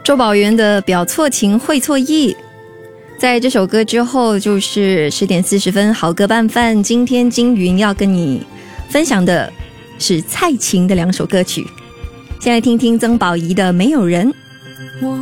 周宝源的表错情会错意。在这首歌之后就是10点40分，好歌拌饭。今天金云要跟你分享的是蔡琴的2首歌曲，先来听听曾宝仪的《没有人》。